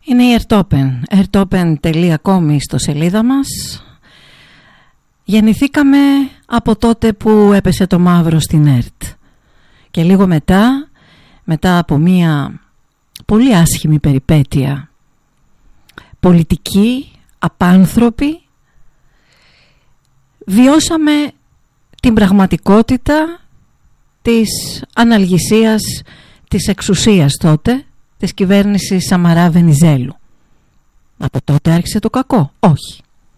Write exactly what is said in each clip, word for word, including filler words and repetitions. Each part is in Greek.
Είναι η Ερτόπεν, ερτόπεν τελεία κομ στο σελίδα μας. Γεννηθήκαμε από τότε που έπεσε το μαύρο στην ΕΡΤ. Και λίγο μετά, μετά από μία πολύ άσχημη περιπέτεια πολιτική, απάνθρωπη, βιώσαμε την πραγματικότητα της αναλγησίας της εξουσίας τότε, της κυβέρνησης Σαμαρά Βενιζέλου. Από τότε άρχισε το κακό? Όχι.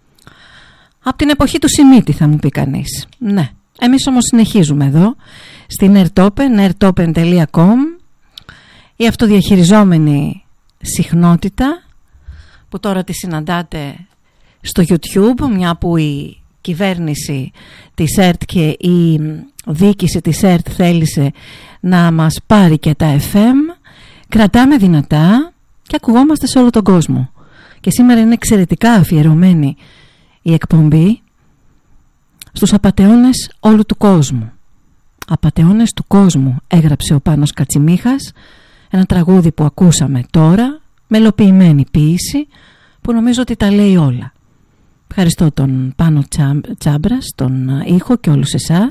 Από την εποχή του Σιμίτη, θα μου πει κανείς. Ναι. Εμείς όμως συνεχίζουμε εδώ στην ερτόπεν, ερτόπεν τελεία κομ, η αυτοδιαχειριζόμενη συχνότητα που τώρα τη συναντάτε στο YouTube, μια που η κυβέρνηση της ΕΡΤ και η διοίκηση της ΕΡΤ θέλησε να μας πάρει και τα εφ εμ. Κρατάμε δυνατά και ακουγόμαστε σε όλο τον κόσμο. Και σήμερα είναι εξαιρετικά αφιερωμένη η εκπομπή στους απατεώνες όλου του κόσμου. Απατεώνες του κόσμου, έγραψε ο Πάνος Κατσιμίχας, ένα τραγούδι που ακούσαμε τώρα, μελοποιημένη ποίηση, που νομίζω ότι τα λέει όλα. Ευχαριστώ τον Πάνο Τσάμπρα, τον ήχο και όλους εσάς,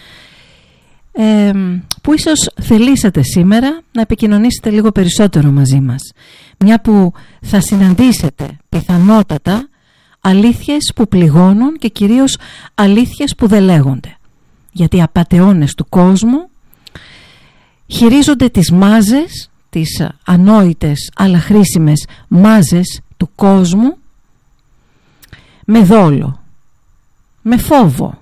ε, που ίσως θελήσατε σήμερα να επικοινωνήσετε λίγο περισσότερο μαζί μας, μια που θα συναντήσετε πιθανότατα αλήθειες που πληγώνουν και κυρίως αλήθειες που δεν λέγονται, γιατί οι απατεώνες του κόσμου χειρίζονται τις μάζες, τις ανόητες αλλά χρήσιμες μάζες του κόσμου, με δόλο, με φόβο,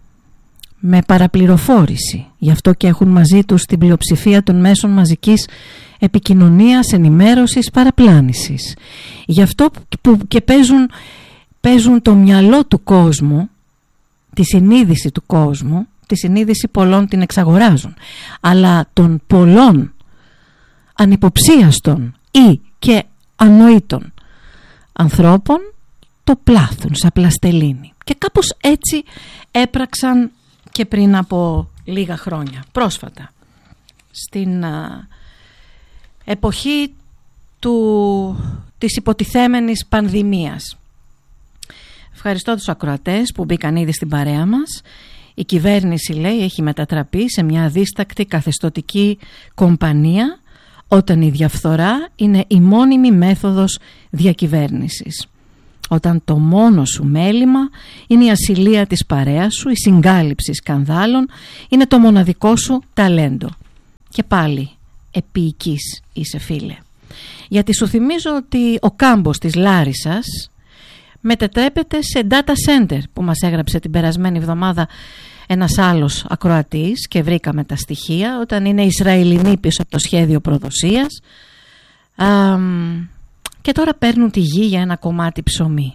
με παραπληροφόρηση. Γι' αυτό και έχουν μαζί τους την πλειοψηφία των μέσων μαζικής επικοινωνίας, ενημέρωσης, παραπλάνησης. Γι' αυτό που και παίζουν, παίζουν το μυαλό του κόσμου, τη συνείδηση του κόσμου, τη συνείδηση πολλών την εξαγοράζουν, αλλά των πολλών ανυποψίαστων ή και ανοήτων ανθρώπων το πλάθουν σαν πλαστελίνη. Και κάπως έτσι έπραξαν και πριν από λίγα χρόνια, πρόσφατα, στην α, εποχή του, της υποτιθέμενης πανδημίας. Ευχαριστώ τους ακροατές που μπήκαν ήδη στην παρέα μας. Η κυβέρνηση, λέει, έχει μετατραπεί σε μια αδίστακτη καθεστωτική κομπανία, όταν η διαφθορά είναι η μόνιμη μέθοδος διακυβέρνησης. Όταν το μόνο σου μέλημα είναι η ασυλία της παρέας σου, η συγκάλυψη σκανδάλων είναι το μοναδικό σου ταλέντο. Και πάλι επίοικης είσαι, φίλε. Γιατί σου θυμίζω ότι ο κάμπος της Λάρισσας μετατρέπεται σε data center, που μας έγραψε την περασμένη εβδομάδα ένας άλλος ακροατής και βρήκαμε τα στοιχεία, όταν είναι Ισραηλινοί πίσω από το σχέδιο προδοσίας. Α, και τώρα παίρνουν τη γη για ένα κομμάτι ψωμί.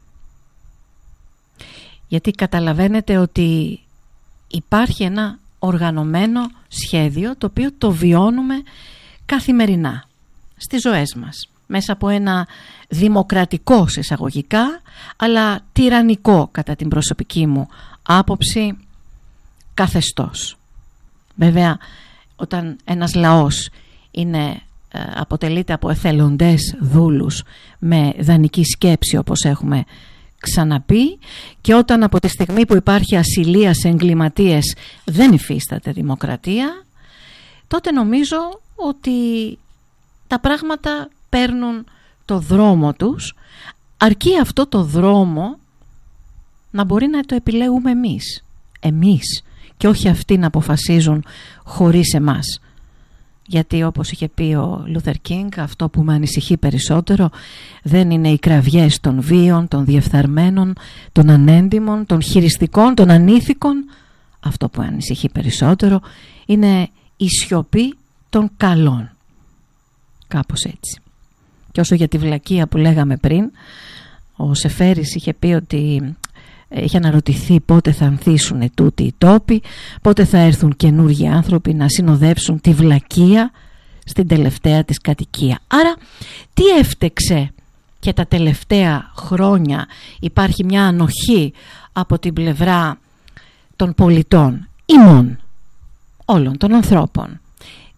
Γιατί καταλαβαίνετε ότι υπάρχει ένα οργανωμένο σχέδιο, το οποίο το βιώνουμε καθημερινά στις ζωές μας, μέσα από ένα δημοκρατικό εισαγωγικά, αλλά τυραννικό κατά την προσωπική μου άποψη καθεστώς. Βέβαια, όταν ένας λαός είναι, αποτελείται από εθελοντές δούλους με δανεική σκέψη, όπως έχουμε ξαναπεί, και όταν από τη στιγμή που υπάρχει ασυλία σε εγκληματίες δεν υφίσταται δημοκρατία, τότε νομίζω ότι τα πράγματα παίρνουν το δρόμο τους, αρκεί αυτό το δρόμο να μπορεί να το επιλέγουμε εμείς. Εμείς και όχι αυτοί να αποφασίζουν χωρίς εμάς. Γιατί όπως είχε πει ο Λούθερ Κίνγκ, αυτό που με ανησυχεί περισσότερο δεν είναι οι κραυγές των βίων, των διεφθαρμένων, των ανέντιμων, των χειριστικών, των ανήθικων. Αυτό που με ανησυχεί περισσότερο είναι η σιωπή των καλών. Κάπως έτσι. Και όσο για τη βλακεία που λέγαμε πριν, ο Σεφέρης είχε πει ότι είχε αναρωτηθεί πότε θα ανθίσουν τούτοι οι τόποι, πότε θα έρθουν καινούργιοι άνθρωποι να συνοδεύσουν τη βλακεία στην τελευταία της κατοικία. Άρα τι έφτεξε και τα τελευταία χρόνια υπάρχει μια ανοχή από την πλευρά των πολιτών, ημών, όλων των ανθρώπων.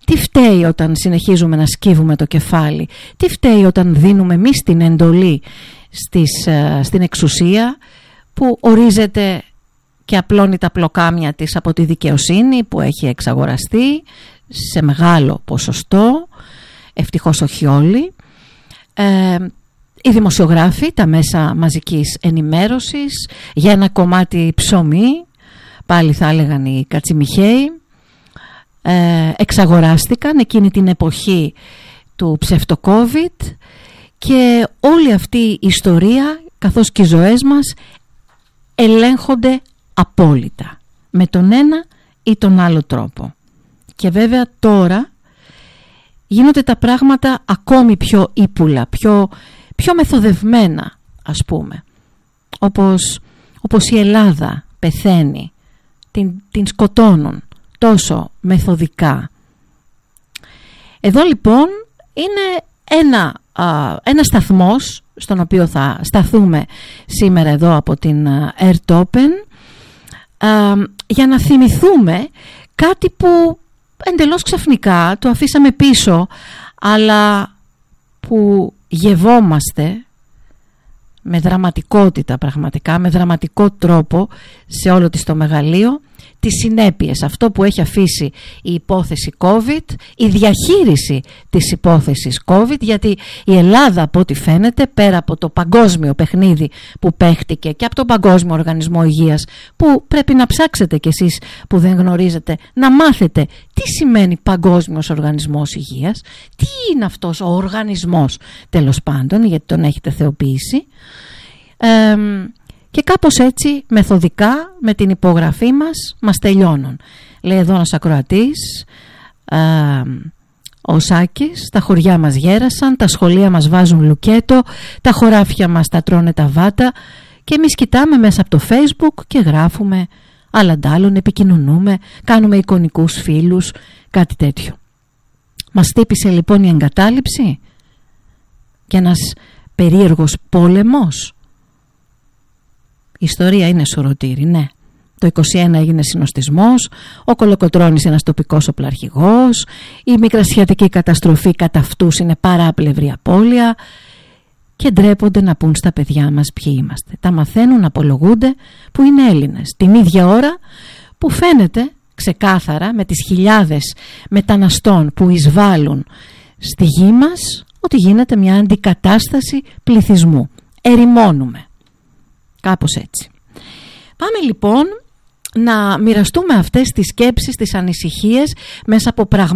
Τι φταίει όταν συνεχίζουμε να σκύβουμε το κεφάλι? Τι φταίει όταν δίνουμε εμείς την εντολή στις, στην εξουσία που ορίζεται και απλώνει τα πλοκάμια της από τη δικαιοσύνη που έχει εξαγοραστεί σε μεγάλο ποσοστό, ευτυχώς όχι όλοι, ε, οι δημοσιογράφοι, τα μέσα μαζικής ενημέρωσης, για ένα κομμάτι ψωμί, πάλι θα έλεγαν οι κατσιμιχαίοι, ε, εξαγοράστηκαν εκείνη την εποχή του ψευτοκόβιτ και όλη αυτή η ιστορία καθώς και οι ζωές μας ελέγχονται απόλυτα με τον ένα ή τον άλλο τρόπο. Και βέβαια τώρα γίνονται τα πράγματα ακόμη πιο ύπουλα, πιο, πιο μεθοδευμένα, ας πούμε. Όπως, όπως η Ελλάδα πεθαίνει, την, την σκοτώνουν τόσο μεθοδικά. Εδώ λοιπόν είναι ένα, α, ένα σταθμός στον οποίο θα σταθούμε σήμερα εδώ από την Ερτόπεν, για να θυμηθούμε κάτι που εντελώς ξαφνικά το αφήσαμε πίσω, αλλά που γευόμαστε με δραματικότητα, πραγματικά με δραματικό τρόπο σε όλο της το μεγαλείο, τις συνέπειες, αυτό που έχει αφήσει η υπόθεση COVID, η διαχείριση της υπόθεσης COVID, γιατί η Ελλάδα από ό,τι φαίνεται, πέρα από το παγκόσμιο παιχνίδι που παίχτηκε και από τον Παγκόσμιο Οργανισμό Υγείας, που πρέπει να ψάξετε κι εσείς που δεν γνωρίζετε, να μάθετε τι σημαίνει Παγκόσμιος Οργανισμός Υγείας, τι είναι αυτός ο οργανισμός τέλος πάντων, γιατί τον έχετε θεοποιήσει. Ε, Και κάπως έτσι μεθοδικά με την υπογραφή μας μας τελειώνουν. Λέει εδώ ένας ακροατής, α, ο Σάκης, τα χωριά μας γέρασαν, τα σχολεία μας βάζουν λουκέτο, τα χωράφια μας τα τρώνε τα βάτα και εμείς κοιτάμε μέσα από το Facebook και γράφουμε άλλαντάλλον, επικοινωνούμε, κάνουμε εικονικούς φίλους, κάτι τέτοιο. Μας χτύπησε λοιπόν η εγκατάλειψη και ένας περίεργος πόλεμος. Η ιστορία είναι σωρωτήρη, ναι. Το είκοσι ένα έγινε συνοστισμός, ο Κολοκοτρώνης ένας τοπικός οπλαρχηγός, η μικρασιατική καταστροφή κατά αυτούς είναι παράπλευρη απώλεια και ντρέπονται να πούν στα παιδιά μας ποιοι είμαστε. Τα μαθαίνουν, απολογούνται που είναι Έλληνες. Την ίδια ώρα που φαίνεται ξεκάθαρα με τις χιλιάδες μεταναστών που εισβάλλουν στη γη μας ότι γίνεται μια αντικατάσταση πληθυσμού. Ερημώνουμε. Κάπως έτσι. Πάμε λοιπόν να μοιραστούμε αυτές τις σκέψεις, τις ανησυχίες μέσα από πραγματικές